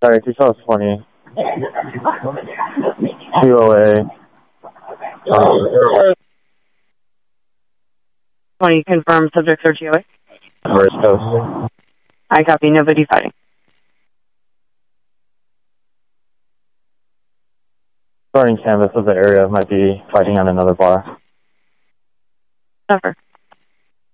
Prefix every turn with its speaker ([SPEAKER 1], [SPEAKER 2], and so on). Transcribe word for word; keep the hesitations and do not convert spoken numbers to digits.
[SPEAKER 1] Sorry, two twelve twenty. two oh eight.
[SPEAKER 2] twenty, confirm subject search U A.
[SPEAKER 1] West Coast.
[SPEAKER 2] I copy, nobody fighting.
[SPEAKER 1] Running canvas of the area might be fighting on another bar.
[SPEAKER 2] Never.